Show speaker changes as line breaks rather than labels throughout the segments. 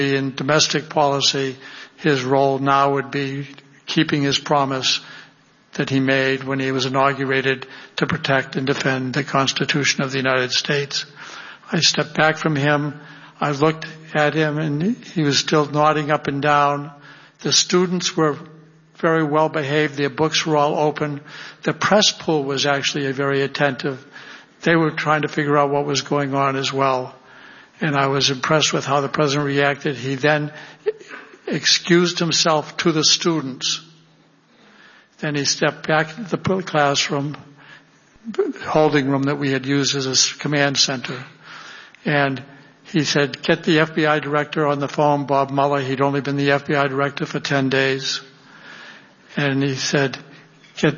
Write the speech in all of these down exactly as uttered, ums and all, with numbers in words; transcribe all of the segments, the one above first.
in domestic policy, his role now would be keeping his promise that he made when he was inaugurated to protect and defend the Constitution of the United States. I stepped back from him. I looked at him, and he was still nodding up and down. The students were very well behaved. Their books were all open. The press pool was actually very attentive. They were trying to figure out what was going on as well. And I was impressed with how the president reacted. He then excused himself to the students. Then he stepped back to the classroom, holding room that we had used as a command center. And he said, get the F B I director on the phone, Bob Mueller. He'd only been the F B I director for ten days. And he said, get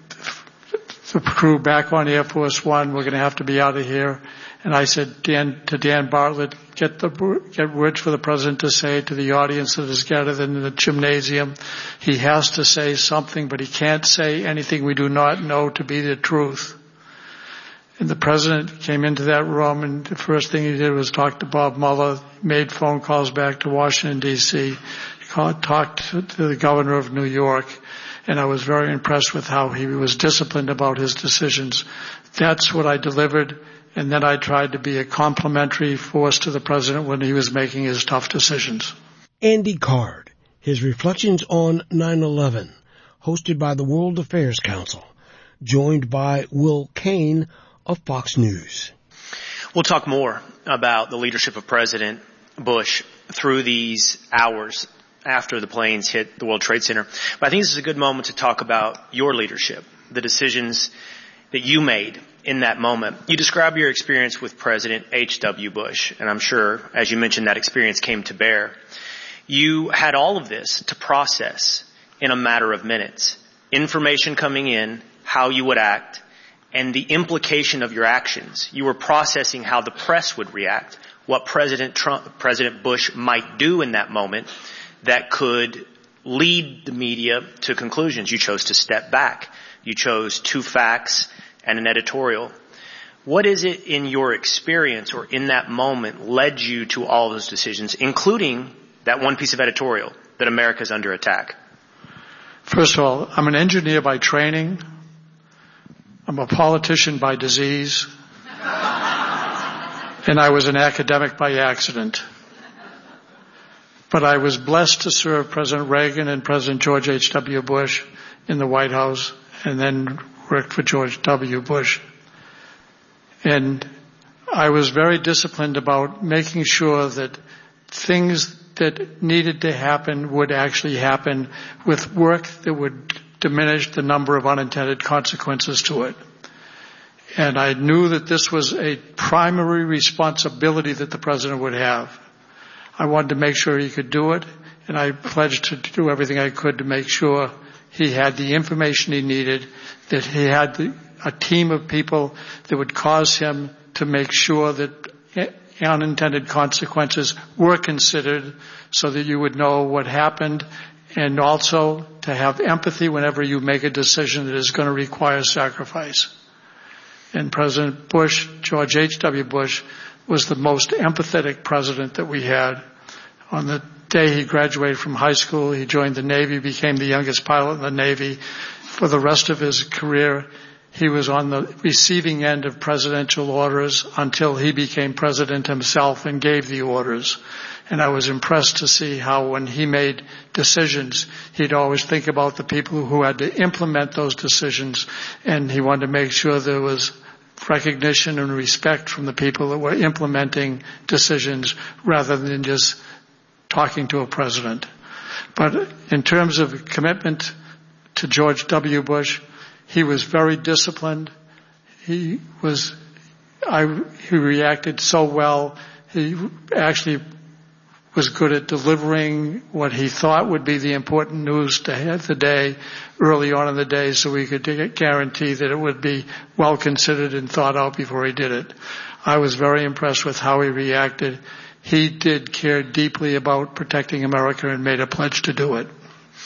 the crew back on Air Force One. We're going to have to be out of here. And I said Dan, to Dan Bartlett, get the get words for the president to say to the audience that is gathered in the gymnasium. He has to say something, but he can't say anything we do not know to be the truth. And the president came into that room, and the first thing he did was talk to Bob Mueller, made phone calls back to Washington, D C, talked to the governor of New York, and I was very impressed with how he was disciplined about his decisions. That's what I delivered, and then I tried to be a complimentary force to the president when he was making his tough decisions.
Andy Card, his reflections on nine eleven, hosted by the World Affairs Council, joined by Will Cain of Fox News.
We'll talk more about the leadership of President Bush through these hours after the planes hit the World Trade Center. But I think this is a good moment to talk about your leadership, the decisions that you made in that moment. You describe your experience with President H W Bush, and I'm sure, as you mentioned, that experience came to bear. You had all of this to process in a matter of minutes. Information coming in, how you would act, and the implication of your actions. You were processing how the press would react, what President Trump, President Bush might do in that moment that could lead the media to conclusions. You chose to step back. You chose two facts and an editorial. What is it in your experience or in that moment led you to all those decisions, including that one piece of editorial, that America's under attack?
First of all, I'm an engineer by training. I'm a politician by disease. And I was an academic by accident. But I was blessed to serve President Reagan and President George H W Bush in the White House, and then worked for George W. Bush. And I was very disciplined about making sure that things that needed to happen would actually happen with work that would diminish the number of unintended consequences to it. And I knew that this was a primary responsibility that the president would have. I wanted to make sure he could do it, and I pledged to do everything I could to make sure he had the information he needed, that he had the, a team of people that would cause him to make sure that unintended consequences were considered so that you would know what happened, and also to have empathy whenever you make a decision that is going to require sacrifice. And President Bush, George H W Bush, was the most empathetic president that we had. On the day he graduated from high school, he joined the Navy, became the youngest pilot in the Navy. For the rest of his career, he was on the receiving end of presidential orders until he became president himself and gave the orders. And I was impressed to see how when he made decisions, he'd always think about the people who had to implement those decisions, and he wanted to make sure there was recognition and respect from the people that were implementing decisions rather than just talking to a president. But in terms of commitment to George W. Bush, he was very disciplined. He was, I, he reacted so well. He actually was good at delivering what he thought would be the important news to have the day early on in the day, so we could guarantee that it would be well considered and thought out before he did it. I was very impressed with how he reacted. He did care deeply about protecting America and made a pledge to do it.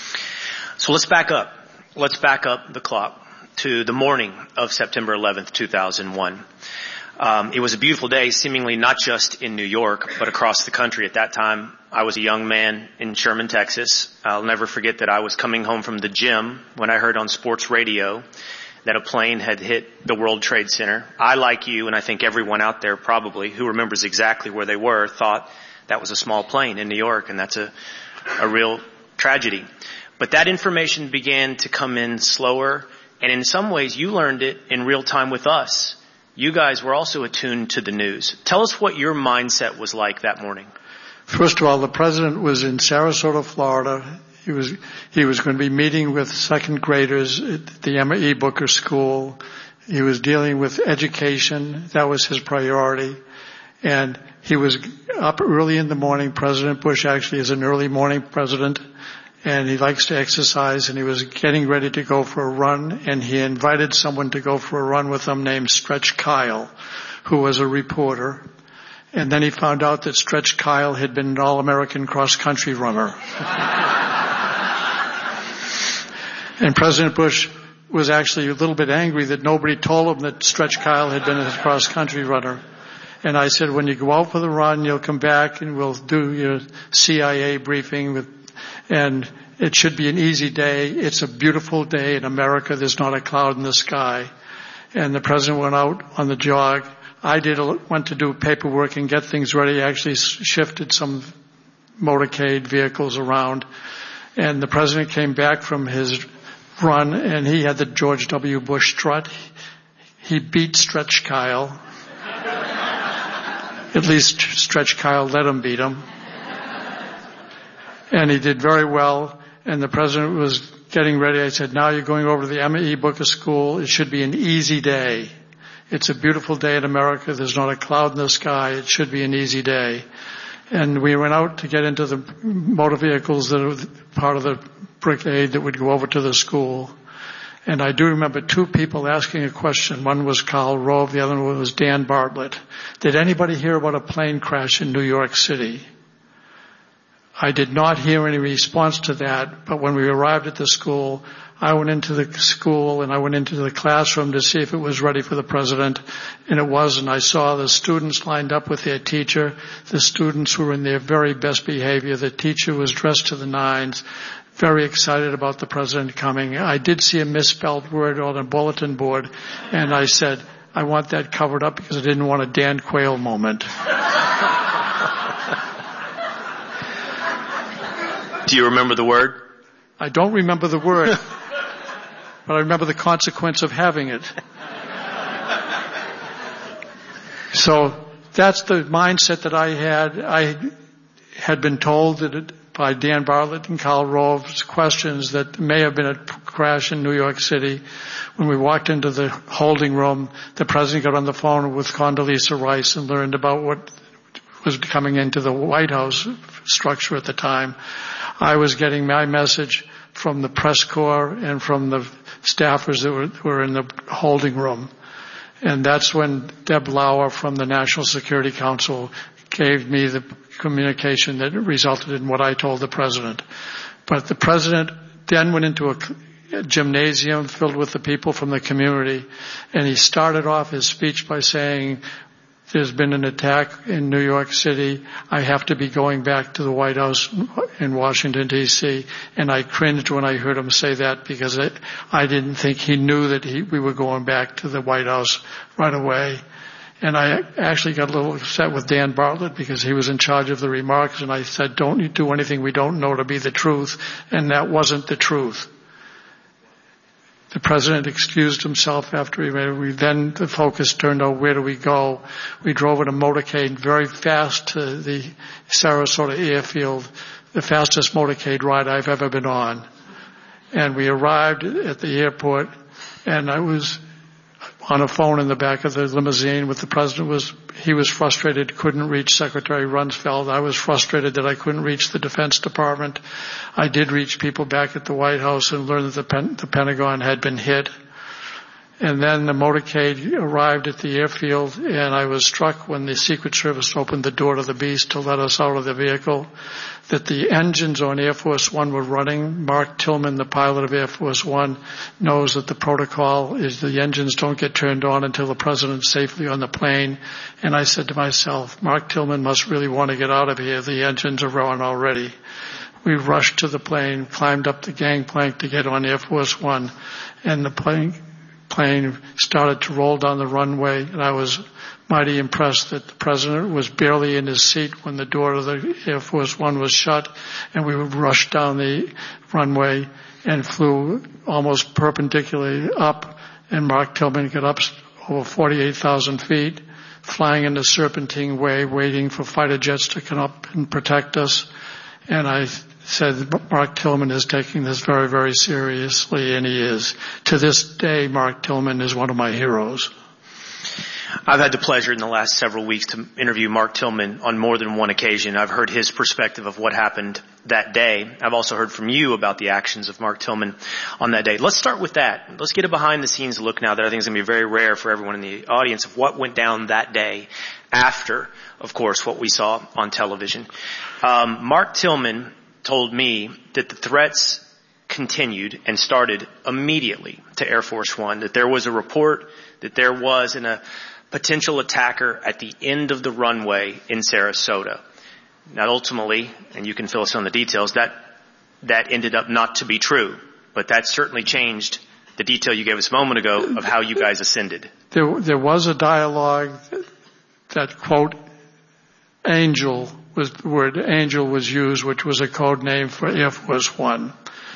So let's back up. Let's back up the clock to the morning of September eleventh, two thousand one. Um, it was a beautiful day, seemingly not just in New York, but across the country. At that time, I was a young man in Sherman, Texas. I'll never forget that I was coming home from the gym when I heard on sports radio that a plane had hit the World Trade Center. I, like you, and I think everyone out there probably who remembers exactly where they were, thought that was a small plane in New York, and that's a, a real tragedy. But that information began to come in slower, and in some ways you learned it in real time with us. You guys were also attuned to the news. Tell us what your mindset was like that morning.
First of all, the president was in Sarasota, Florida. He was he was going to be meeting with second graders at the Emma E. Booker School. He was dealing with education. That was his priority. And he was up early in the morning. President Bush actually is an early morning president, and he likes to exercise, and he was getting ready to go for a run, and he invited someone to go for a run with him named Stretch Kyle, who was a reporter. And then he found out that Stretch Kyle had been an All-American cross-country runner. And President Bush was actually a little bit angry that nobody told him that Stretch Kyle had been a cross-country runner. And I said, when you go out for the run, you'll come back and we'll do your C I A briefing with, and it should be an easy day. It's a beautiful day in America. There's not a cloud in the sky. And the president went out on the jog. I did went to do paperwork and get things ready. I actually shifted some motorcade vehicles around. And the president came back from his run, and he had the George W. Bush strut. He beat Stretch Kyle. At least Stretch Kyle let him beat him. And he did very well. And the president was getting ready. I said, now you're going over to the Emma E. Booker School. It should be an easy day. It's a beautiful day in America. There's not a cloud in the sky. It should be an easy day. And we went out to get into the motor vehicles that are part of the brigade that would go over to the school. And I do remember two people asking a question. One was Karl Rove, the other one was Dan Bartlett. Did anybody hear about a plane crash in New York City? I did not hear any response to that, but when we arrived at the school, I went into the school and I went into the classroom to see if it was ready for the president, and it was, and I saw the students lined up with their teacher. The students were in their very best behavior. The teacher was dressed to the nines, very excited about the president coming. I did see a misspelled word on a bulletin board, and I said, I want that covered up because I didn't want a Dan Quayle moment.
Do you remember the word?
I don't remember the word, but I remember the consequence of having it. So that's the mindset that I had. I had been told that it, by Dan Bartlett and Karl Rove's questions that there may have been a crash in New York City. When we walked into the holding room, the president got on the phone with Condoleezza Rice and learned about what was coming into the White House structure at the time. I was getting my message from the press corps and from the staffers that were, were in the holding room. And that's when Deb Lauer from the National Security Council gave me the communication that resulted in what I told the president. But the president then went into a gymnasium filled with the people from the community, and he started off his speech by saying, there's been an attack in New York City. I have to be going back to the White House in Washington, D C And I cringed when I heard him say that because it, I didn't think he knew that he, we were going back to the White House right away. And I actually got a little upset with Dan Bartlett because he was in charge of the remarks, and I said, don't do anything we don't know to be the truth. And that wasn't the truth. The president excused himself after he made it. We then, the focus turned out, where do we go? We drove in a motorcade very fast to the Sarasota airfield, the fastest motorcade ride I've ever been on. And we arrived at the airport, and I was on a phone in the back of the limousine with the president. Was he was frustrated, couldn't reach Secretary Rumsfeld. I was frustrated that I couldn't reach the Defense Department. I did reach people back at the White House and learned that the, Pen- the Pentagon had been hit. And then the motorcade arrived at the airfield, and I was struck when the Secret Service opened the door to the Beast to let us out of the vehicle that the engines on Air Force One were running. Mark Tillman, the pilot of Air Force One, knows that the protocol is the engines don't get turned on until the president's safely on the plane. And I said to myself, Mark Tillman must really want to get out of here. The engines are running already. We rushed to the plane, climbed up the gangplank to get on Air Force One, and the plane plane started to roll down the runway, and I was mighty impressed that the president was barely in his seat when the door of the Air Force One was shut, and we rushed down the runway and flew almost perpendicularly up, and Mark Tillman got up over forty-eight thousand feet, flying in the serpentine way, waiting for fighter jets to come up and protect us. And I said, Mark Tillman is taking this very, very seriously, and he is. To this day, Mark Tillman is one of my heroes.
I've had the pleasure in the last several weeks to interview Mark Tillman on more than one occasion. I've heard his perspective of what happened that day. I've also heard from you about the actions of Mark Tillman on that day. Let's start with that. Let's get a behind-the-scenes look now that I think is going to be very rare for everyone in the audience of what went down that day after, of course, what we saw on television. Um, Mark Tillman told me that the threats continued and started immediately to Air Force One, that there was a report that there was an, a potential attacker at the end of the runway in Sarasota. Now, ultimately, and you can fill us in on the details, that that ended up not to be true, but that certainly changed the detail you gave us a moment ago of how you guys ascended.
There, there was a dialogue that, quote, Angel was the word Angel was used, which was a code name for Air Force One.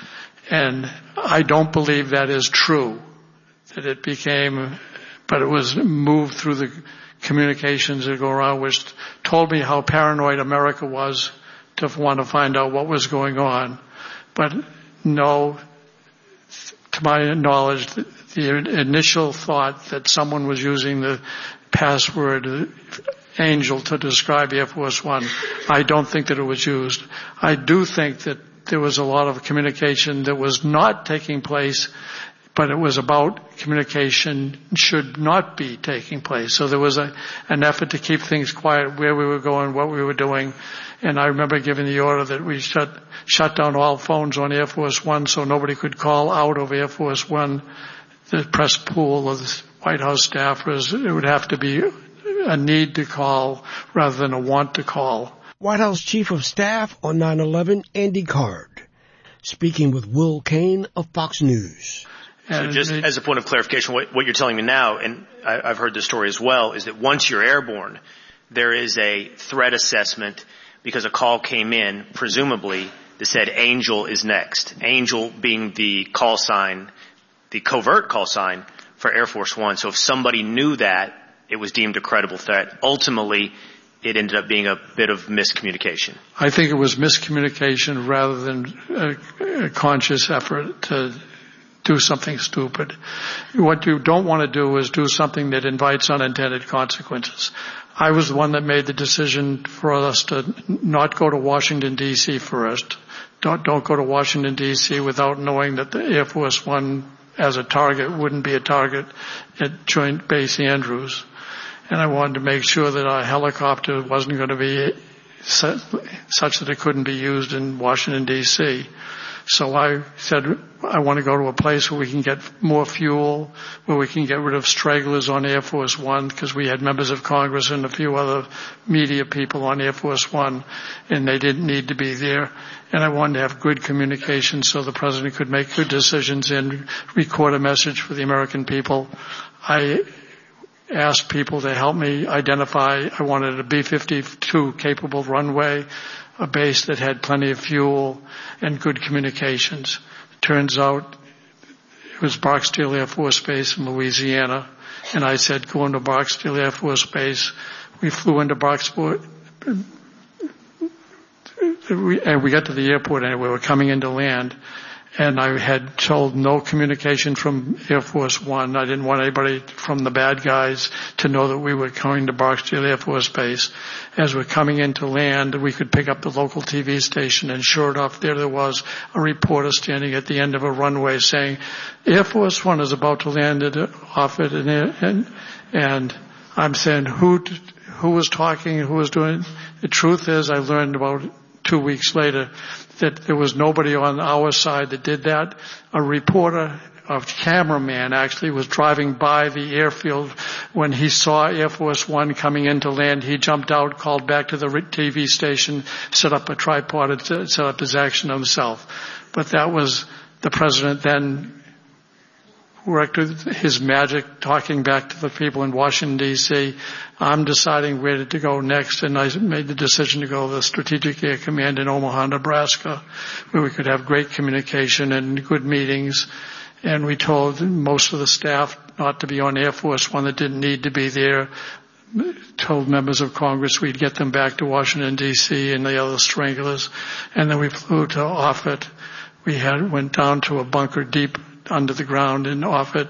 And I don't believe that is true, that it became, but it was moved through the communications that go around, which told me how paranoid America was to want to find out what was going on. But no, to my knowledge, the initial thought that someone was using the password Angel to describe Air Force One, I don't think that it was used. I do think that there was a lot of communication that was not taking place, but it was about communication should not be taking place. So there was a, an effort to keep things quiet, where we were going, what we were doing. And I remember giving the order that we shut, shut down all phones on Air Force One so nobody could call out of Air Force One. The press pool of the White House staffers, it would have to be a need to call rather than a want to call.
White House Chief of Staff on nine eleven, Andy Card, speaking with Will Cain of Fox News.
So just as a point of clarification, what, what you're telling me now, and I, I've heard this story as well, is that once you're airborne, there is a threat assessment because a call came in, presumably, that said Angel is next. Angel being the call sign, the covert call sign for Air Force One. So if somebody knew that, it was deemed a credible threat. Ultimately, it ended up being a bit of miscommunication.
I think it was miscommunication rather than a, a conscious effort to do something stupid. What you don't want to do is do something that invites unintended consequences. I was the one that made the decision for us to not go to Washington, D C first. Don't, don't go to Washington, D C without knowing that the Air Force One as a target wouldn't be a target at Joint Base Andrews. And I wanted to make sure that our helicopter wasn't going to be such that it couldn't be used in Washington, D C So I said, I want to go to a place where we can get more fuel, where we can get rid of stragglers on Air Force One, because we had members of Congress and a few other media people on Air Force One, and they didn't need to be there. And I wanted to have good communication so the president could make good decisions and record a message for the American people. I asked people to help me identify, I wanted a B fifty-two capable runway, a base that had plenty of fuel and good communications. Turns out it was Barksdale Air Force Base in Louisiana, and I said, go into Barksdale Air Force Base. We flew into Barksdale, and we got to the airport anyway. We were coming into land, And I had told no communication from Air Force One. I didn't want anybody from the bad guys to know that we were coming to Barksdale Air Force Base. As we're coming into land, we could pick up the local T V station, and sure enough, there there was a reporter standing at the end of a runway saying, Air Force One is about to land at, off it, and, and, and I'm saying, who, who was talking, who was doing? The truth is, I learned about two weeks later that there was nobody on our side that did that. A reporter, a cameraman actually, was driving by the airfield when he saw Air Force One coming in to land. He jumped out, called back to the T V station, set up a tripod, and set up his action himself. But that was the president then worked with his magic, talking back to the people in Washington, D C I'm deciding where to go next, and I made the decision to go to the Strategic Air Command in Omaha, Nebraska, where we could have great communication and good meetings. And we told most of the staff not to be on Air Force One that didn't need to be there. Told members of Congress we'd get them back to Washington, D C and the other stranglers. And then we flew to Offutt. We had went down to a bunker deep under the ground in Offutt,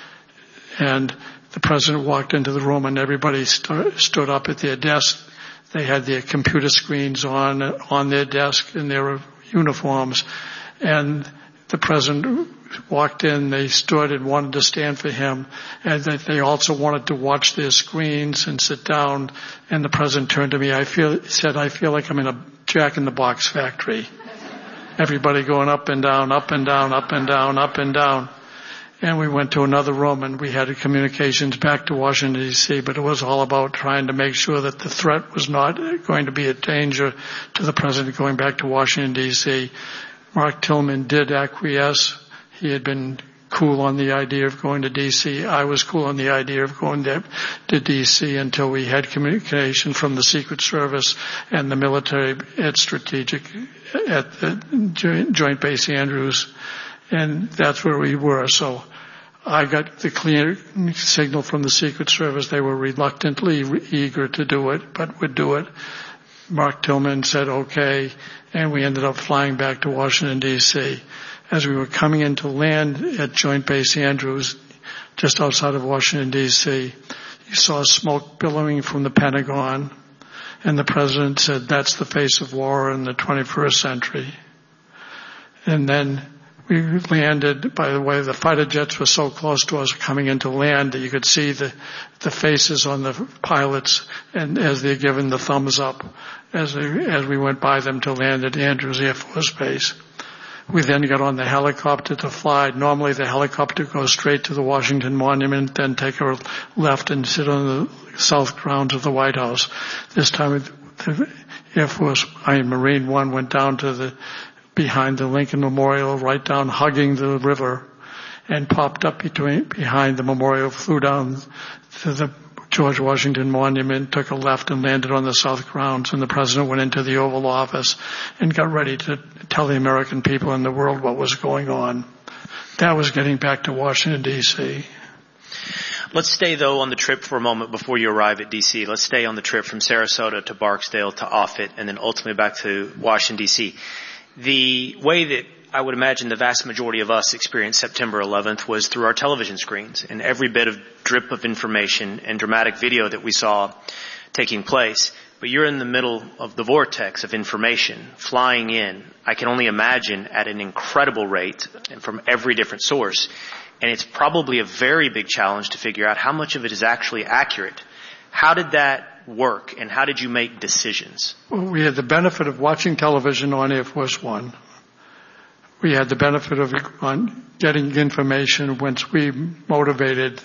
and the president walked into the room and everybody st- stood up at their desk. They had their computer screens on on their desk in their uniforms, and the president walked in. They stood and wanted to stand for him, and they also wanted to watch their screens and sit down. And the president turned to me. I feel said, "I feel like I'm in a Jack in the Box factory." Everybody going up and down, up and down, up and down, up and down. And we went to another room and we had communications back to Washington, D C, but it was all about trying to make sure that the threat was not going to be a danger to the president going back to Washington, D C Mark Tillman did acquiesce. He had been cool on the idea of going to D C I was cool on the idea of going to, to D C until we had communication from the Secret Service and the military at Strategic, at the Joint Base Andrews, and that's where we were. So I got the clear signal from the Secret Service. They were reluctantly eager to do it, but would do it. Mark Tillman said okay, and we ended up flying back to Washington, D C As we were coming into land at Joint Base Andrews, just outside of Washington, D C, you saw smoke billowing from the Pentagon, and the president said, that's the face of war in the twenty-first century. And then we landed. By the way, the fighter jets were so close to us coming into land that you could see the, the faces on the pilots, and as they're given the thumbs up as they, as we went by them to land at Andrews Air Force Base. We then got on the helicopter to fly. Normally the helicopter goes straight to the Washington Monument, then take a left and sit on the south grounds of the White House. This time the Air Force, I mean Marine One went down to the, behind the Lincoln Memorial, right down hugging the river, and popped up between, behind the memorial, flew down to the George Washington Monument, took a left and landed on the south grounds, and the president went into the Oval Office and got ready to tell the American people and the world what was going on. That was getting back to Washington, D C
Let's stay, though, on the trip for a moment before you arrive at D C Let's stay on the trip from Sarasota to Barksdale to Offutt and then ultimately back to Washington, D C The way that I would imagine the vast majority of us experienced September eleventh was through our television screens, and every bit of drip of information and dramatic video that we saw taking place. But you're in the middle of the vortex of information flying in, I can only imagine, at an incredible rate and from every different source. And it's probably a very big challenge to figure out how much of it is actually accurate. How did that work, and how did you make decisions?
Well, we had the benefit of watching television on Air Force One. We had the benefit of on getting information once we motivated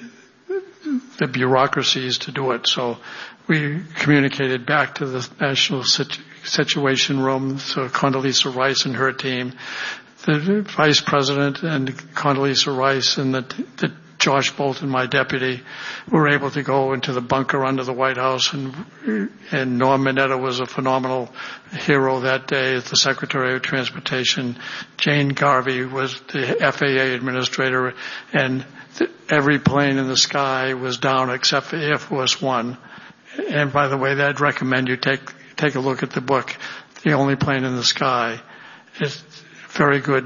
the bureaucracies to do it. So we communicated back to the National Situ- Situation Room, so Condoleezza Rice and her team, the Vice President and Condoleezza Rice and the, the Josh Bolton, my deputy, were able to go into the bunker under the White House, and, and Norm Mineta was a phenomenal hero that day as the Secretary of Transportation. Jane Garvey was the F A A administrator, and the, every plane in the sky was down except for Air Force One. And by the way, I'd recommend you take take a look at the book, The Only Plane in the Sky. It's very good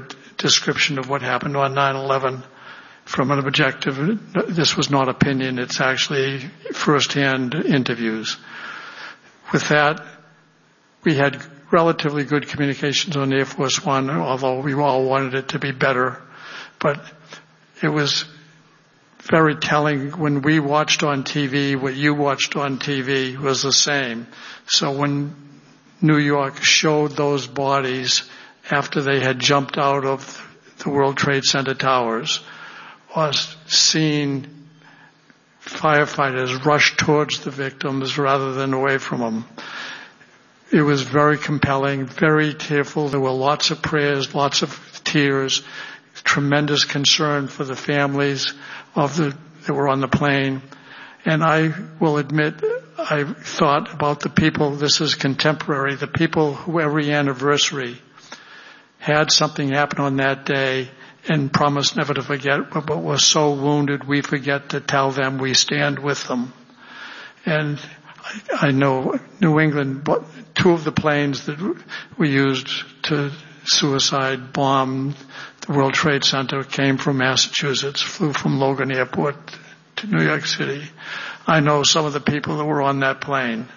description of what happened on nine eleven from an objective. This was not opinion. It's actually first-hand interviews. With that, we had relatively good communications on Air Force One, although we all wanted it to be better. But it was very telling when we watched on T V, what you watched on T V was the same. So when New York showed those bodies after they had jumped out of the World Trade Center towers, was seeing firefighters rush towards the victims rather than away from them. It was very compelling, very tearful. There were lots of prayers, lots of tears, tremendous concern for the families of the that were on the plane. And I will admit, I thought about the people, this is contemporary, the people who every anniversary had something happen on that day and promised never to forget, but were so wounded we forget to tell them we stand with them. And I, I know New England, two of the planes that were used to suicide bomb the World Trade Center came from Massachusetts, flew from Logan Airport to New York City. I know some of the people that were on that plane.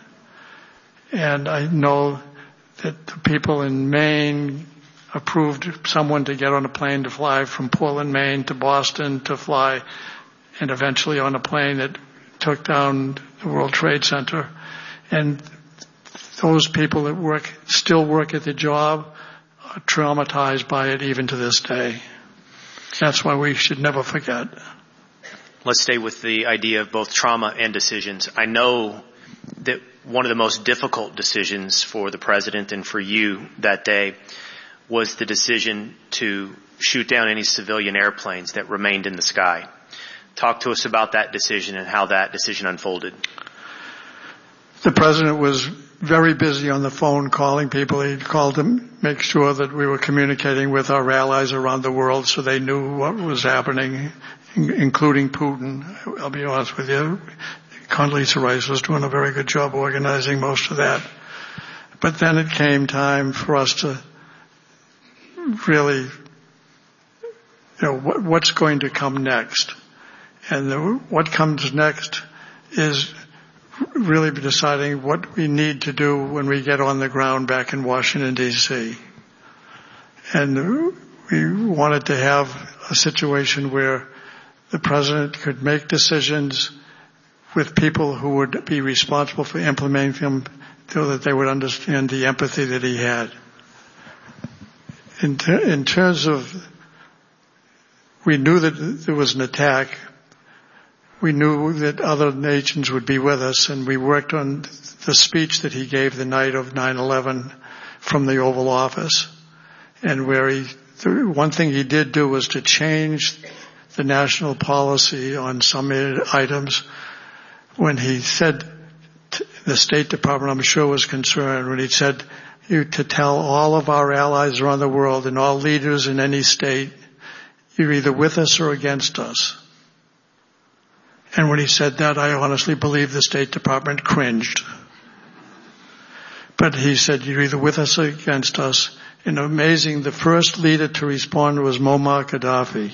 And I know that the people in Maine approved someone to get on a plane to fly from Portland, Maine to Boston to fly, and eventually on a plane that took down the World Trade Center. And those people that work, still work at the job, are traumatized by it even to this day. That's why we should never forget.
Let's stay with the idea of both trauma and decisions. I know that one of the most difficult decisions for the president and for you that day was the decision to shoot down any civilian airplanes that remained in the sky. Talk to us about that decision and how that decision unfolded.
The president was very busy on the phone calling people. He called to make sure that we were communicating with our allies around the world so they knew what was happening, including Putin. I'll be honest with you, Condoleezza Rice was doing a very good job organizing most of that. But then it came time for us to really, you know, what, what's going to come next? And the, what comes next is really deciding what we need to do when we get on the ground back in Washington, D C And we wanted to have a situation where the president could make decisions with people who would be responsible for implementing them so that they would understand the empathy that he had. In, ter- in terms of, we knew that there was an attack. We knew that other nations would be with us, and we worked on the speech that he gave the night of nine eleven from the Oval Office. And where he, the one thing he did do was to change the national policy on some items. When he said, to the State Department, I'm sure was concerned, when he said you to tell all of our allies around the world and all leaders in any state, you're either with us or against us. And when he said that, I honestly believe the State Department cringed. But he said, you're either with us or against us. And amazing, the first leader to respond was Muammar Gaddafi.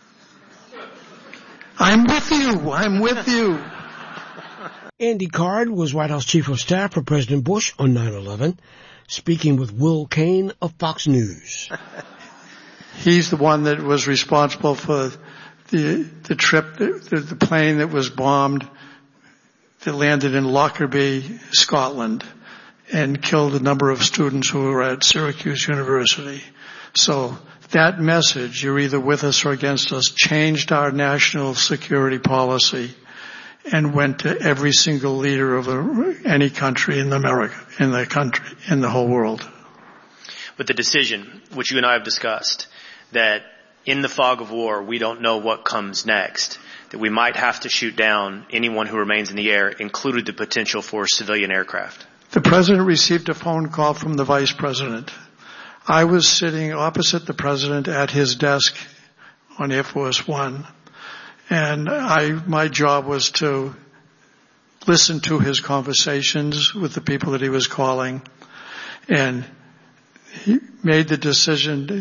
I'm with you. I'm with you.
Andy Card was White House Chief of Staff for President Bush on nine eleven, speaking with Will Cain of Fox News.
He's the one that was responsible for the the trip, the, the plane that was bombed, that landed in Lockerbie, Scotland, and killed a number of students who were at Syracuse University. So that message, you're either with us or against us, changed our national security policy and went to every single leader of the, any country in America, in the country, in the whole world.
But the decision, which you and I have discussed, that in the fog of war, we don't know what comes next, that we might have to shoot down anyone who remains in the air, included the potential for civilian aircraft.
The president received a phone call from the vice president. I was sitting opposite the president at his desk on Air Force One, and I, my job was to listen to his conversations with the people that he was calling, and he made the decision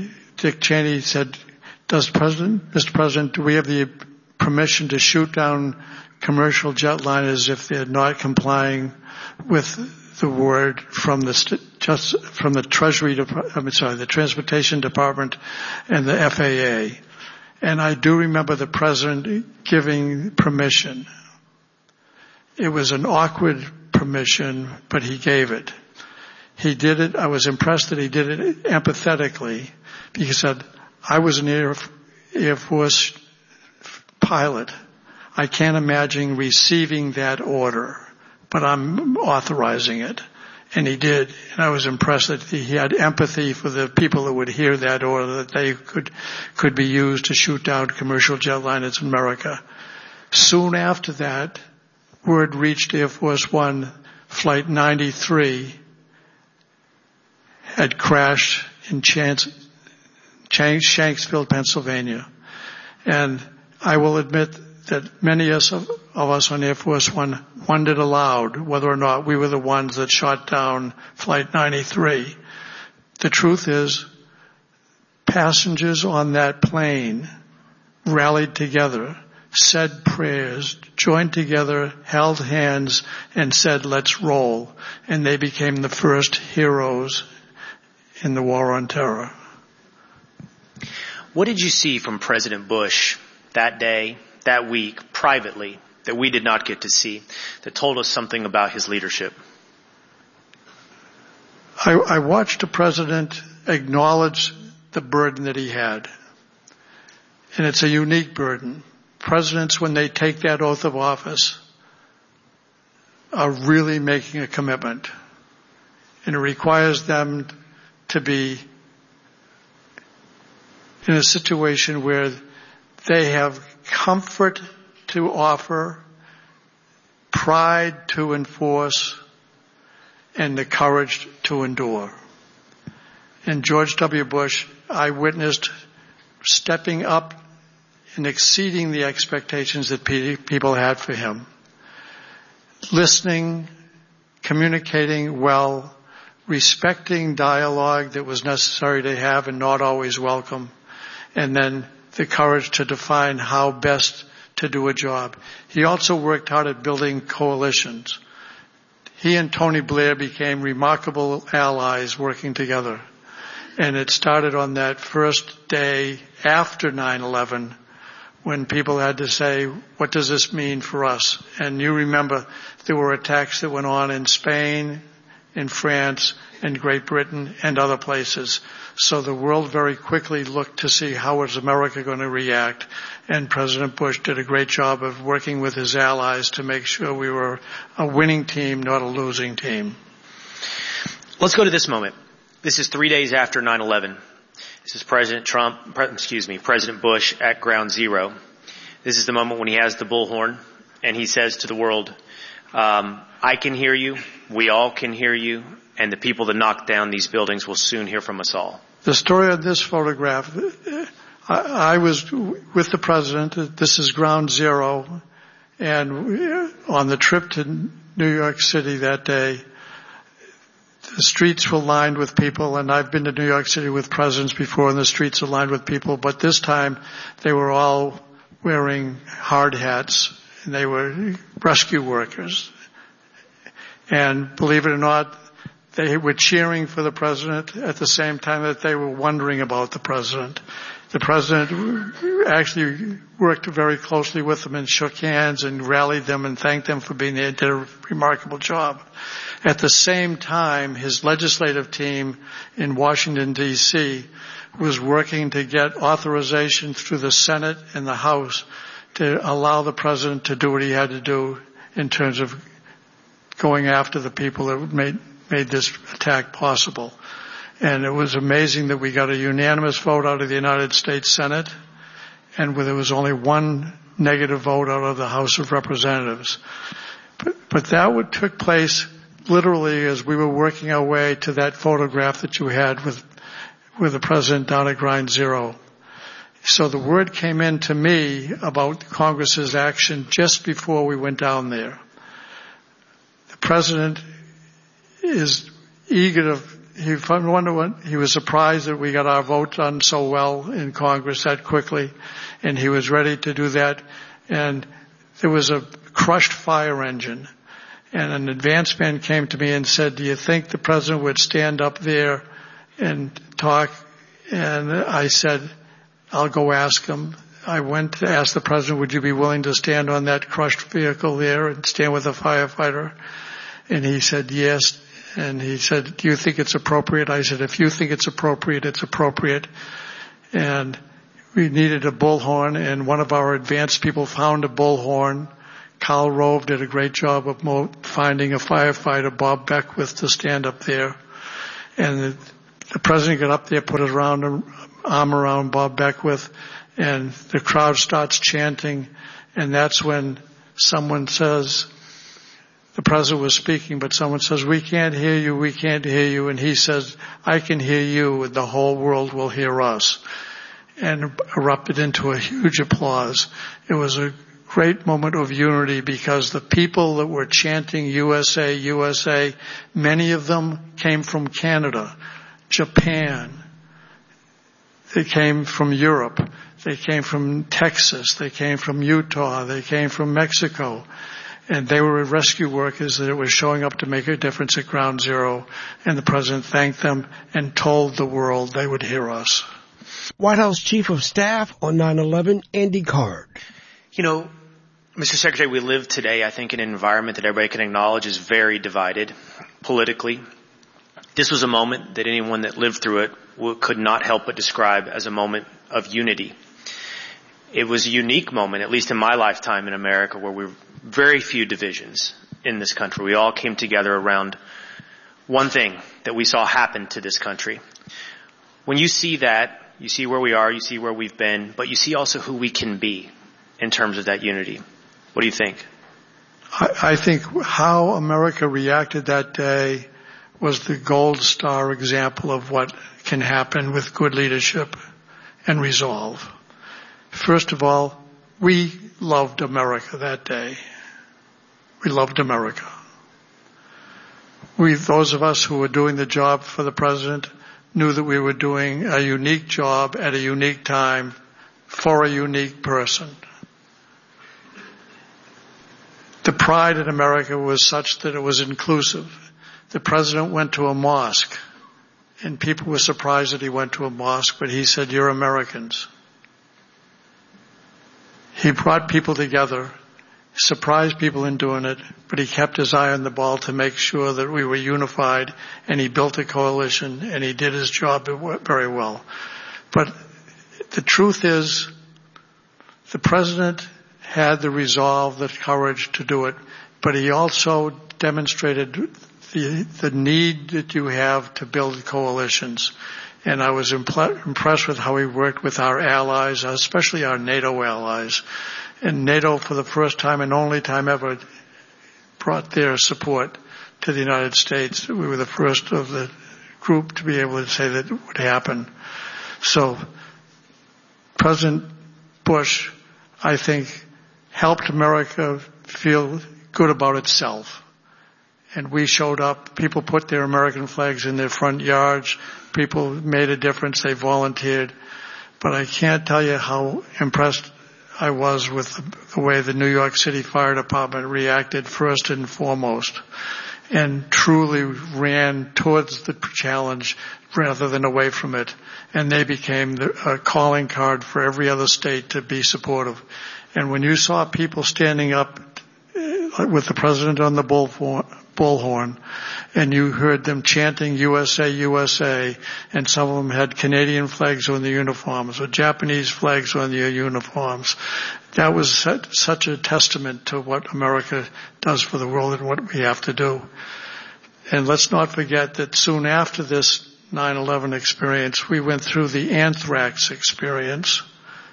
Dick Cheney said, does President, Mister President, do we have the permission to shoot down commercial jetliners if they're not complying with the word from the st- just from the Treasury Department, I'm sorry, the Transportation Department and the F A A? And I do remember the President giving permission. It was an awkward permission, but he gave it. He did it. I was impressed that he did it empathetically, because he said, I was an Air, Air Force pilot. I can't imagine receiving that order, but I'm authorizing it. And he did. And I was impressed that he had empathy for the people that would hear that order, that they could, could be used to shoot down commercial jetliners in America. Soon after that, word reached Air Force One, Flight ninety-three had crashed in Chance, Shanksville, Pennsylvania. And I will admit that many of us on Air Force One wondered aloud whether or not we were the ones that shot down Flight ninety-three. The truth is, passengers on that plane rallied together, said prayers, joined together, held hands, and said, let's roll. And they became the first heroes in the War on Terror.
What did you see from President Bush that day, that week, privately, that we did not get to see, that told us something about his leadership?
I, I watched a president acknowledge the burden that he had. And it's a unique burden. Presidents, when they take that oath of office, are really making a commitment. And it requires them to be in a situation where they have comfort to offer, pride to enforce, and the courage to endure. And George W. Bush, I witnessed stepping up and exceeding the expectations that people had for him. Listening, communicating well, respecting dialogue that was necessary to have and not always welcome, and then the courage to define how best to do a job. He also worked hard at building coalitions. He and Tony Blair became remarkable allies working together. And it started on that first day after nine eleven when people had to say, what does this mean for us? And you remember there were attacks that went on in Spain, in France, in Great Britain, and other places. So the world very quickly looked to see how was America going to react. And President Bush did a great job of working with his allies to make sure we were a winning team, not a losing team.
Let's go to this moment. This is three days after nine eleven. This is President Trump, excuse me, President Bush at Ground Zero. This is the moment when he has the bullhorn and he says to the world, um, I can hear you, we all can hear you, and the people that knocked down these buildings will soon hear from us all.
The story of this photograph, I, I was with the president. This is Ground Zero, and on the trip to New York City that day, the streets were lined with people, and I've been to New York City with presidents before, and the streets are lined with people, but this time they were all wearing hard hats, and they were rescue workers. And believe it or not, they were cheering for the president at the same time that they were wondering about the president. The president actually worked very closely with them and shook hands and rallied them and thanked them for being there. Did a remarkable job. At the same time, his legislative team in Washington, D C was working to get authorization through the Senate and the House to allow the president to do what he had to do in terms of going after the people that made, made this attack possible. And it was amazing that we got a unanimous vote out of the United States Senate, and there was only one negative vote out of the House of Representatives. But, but that would took place literally as we were working our way to that photograph that you had with, with the president down at Ground Zero. So the word came in to me about Congress's action just before we went down there. The president is eager to he wondered, he was surprised that we got our vote done so well in Congress that quickly, and he was ready to do that. And there was a crushed fire engine, and an advance man came to me and said, do you think the president would stand up there and talk? And I said, I'll go ask him. I went to ask the president, would you be willing to stand on that crushed vehicle there and stand with a firefighter? And he said, yes. And he said, do you think it's appropriate? I said, if you think it's appropriate, it's appropriate. And we needed a bullhorn, and one of our advanced people found a bullhorn. Carl Rove did a great job of mo- finding a firefighter, Bob Beckwith, to stand up there. And the, the president got up there, put his round, arm around Bob Beckwith, and the crowd starts chanting. And that's when someone says, the president was speaking, but someone says, we can't hear you, we can't hear you. And he says, I can hear you, and the whole world will hear us. And erupted into a huge applause. It was a great moment of unity because the people that were chanting U S A, U S A, many of them came from Canada, Japan. They came from Europe. They came from Texas. They came from Utah. They came from Mexico. And they were rescue workers that were showing up to make a difference at Ground Zero. And the president thanked them and told the world they would hear us.
White House Chief of Staff on nine eleven, Andy Card.
You know, Mister Secretary, we live today, I think, in an environment that everybody can acknowledge is very divided politically. This was a moment that anyone that lived through it could not help but describe as a moment of unity. It was a unique moment, at least in my lifetime in America, where we were very few divisions in this country. We all came together around one thing that we saw happen to this country. When you see that, you see where we are, you see where we've been, but you see also who we can be in terms of that unity. What do you think?
I, I think how America reacted that day was the gold star example of what can happen with good leadership and resolve. First of all, we loved America that day. We loved America. We, those of us who were doing the job for the president, knew that we were doing a unique job at a unique time for a unique person. The pride in America was such that it was inclusive. The president went to a mosque, and people were surprised that he went to a mosque, but he said, you're Americans. He brought people together, surprised people in doing it, but he kept his eye on the ball to make sure that we were unified, and he built a coalition, and he did his job very well. But the truth is, the president had the resolve, the courage to do it, but he also demonstrated the, the need that you have to build coalitions. And I was impl- impressed with how he worked with our allies, especially our NATO allies. And NATO, for the first time and only time ever, brought their support to the United States. We were the first of the group to be able to say that it would happen. So President Bush, I think, helped America feel good about itself. And we showed up. People put their American flags in their front yards. People made a difference. They volunteered. But I can't tell you how impressed I was with the, the way the New York City Fire Department reacted first and foremost, and truly ran towards the challenge rather than away from it. And they became the, a calling card for every other state to be supportive. And when you saw people standing up with the president on the bullhorn, and you heard them chanting U S A, U S A, and some of them had Canadian flags on their uniforms or Japanese flags on their uniforms, that was such a testament to what America does for the world and what we have to do. And let's not forget that soon after this nine eleven experience, we went through the anthrax experience,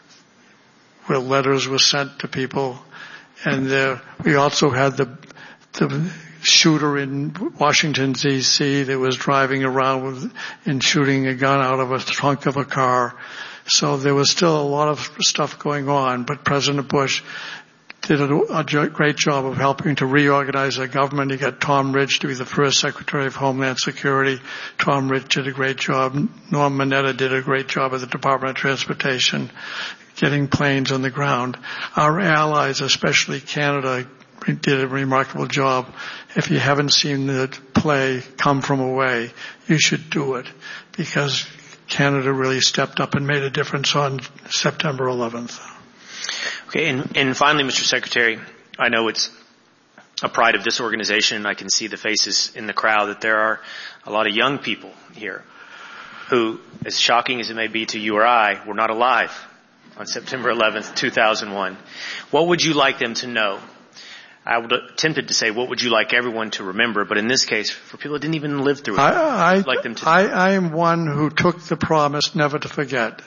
where letters were sent to people. And there, we also had the, the shooter in Washington, D C that was driving around with, and shooting a gun out of a trunk of a car. So there was still a lot of stuff going on, but President Bush did a, a great job of helping to reorganize our government. You got Tom Ridge to be the first Secretary of Homeland Security. Tom Ridge did a great job. Norm Mineta did a great job at the Department of Transportation, getting planes on the ground. Our allies, especially Canada, did a remarkable job. If you haven't seen the play Come From Away, you should do it, because Canada really stepped up and made a difference on September eleventh.
Okay, and, and finally, Mister Secretary, I know it's a pride of this organization. I can see the faces in the crowd that there are a lot of young people here who, as shocking as it may be to you or I, were not alive on September eleventh, two thousand one. What would you like them to know? I would have tempted to say, what would you like everyone to remember? But in this case, for people that didn't even live through it,
I, I,
I'd like them to.
I, I am one who took the promise never to forget.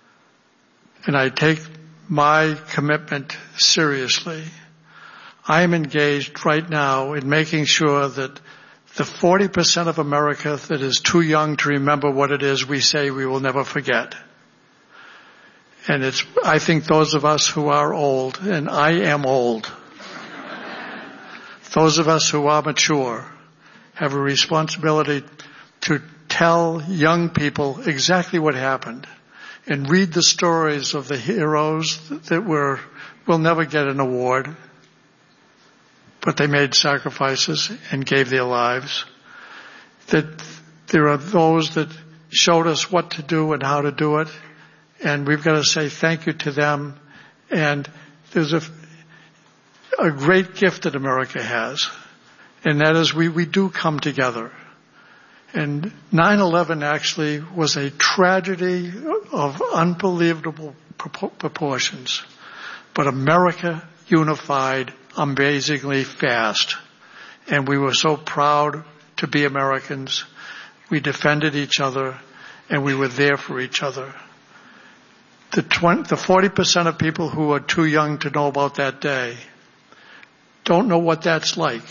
And I take my commitment seriously. I am engaged right now in making sure that the forty percent of America that is too young to remember what it is we say we will never forget. And it's, I think those of us who are old, and I am old, those of us who are mature have a responsibility to tell young people exactly what happened and read the stories of the heroes that were, will never get an award, but they made sacrifices and gave their lives. That there are those that showed us what to do and how to do it, and we've got to say thank you to them. And there's a a great gift that America has, and that is we, we do come together. And nine eleven actually was a tragedy of unbelievable proportions, but America unified amazingly fast, and we were so proud to be Americans. We defended each other, and we were there for each other. The, twenty, the forty percent of people who are too young to know about that day don't know what that's like,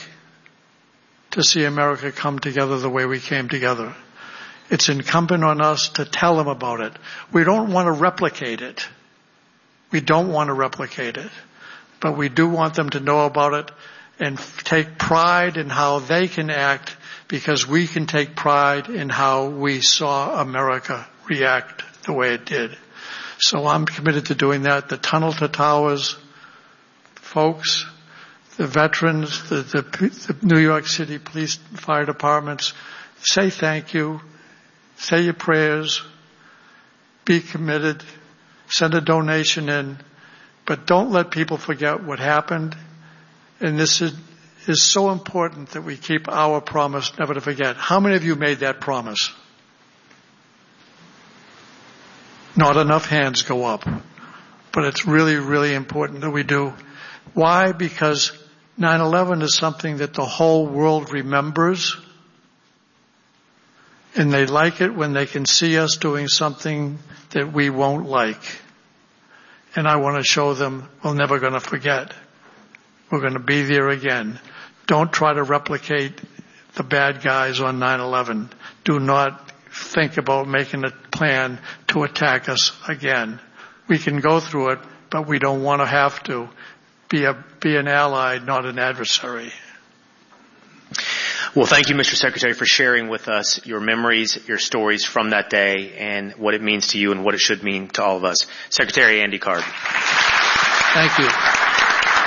to see America come together the way we came together. It's incumbent on us to tell them about it. We don't want to replicate it. We don't want to replicate it. But we do want them to know about it and take pride in how they can act, because we can take pride in how we saw America react the way it did. So I'm committed to doing that. The Tunnel to Towers folks, the veterans, the, the, the New York City Police and Fire Departments, say thank you, say your prayers, be committed, send a donation in, but don't let people forget what happened. And this is, is so important that we keep our promise never to forget. How many of you made that promise? Not enough hands go up, but it's really, really important that we do. Why? Because nine eleven is something that the whole world remembers, and they like it when they can see us doing something that we won't like. And I want to show them we're never going to forget. We're going to be there again. Don't try to replicate the bad guys on nine eleven. Do not think about making a plan to attack us again. We can go through it, but we don't want to have to. Be a, be an ally, not an adversary.
Well, thank you, Mister Secretary, for sharing with us your memories, your stories from that day, and what it means to you and what it should mean to all of us. Secretary Andy Card.
Thank you.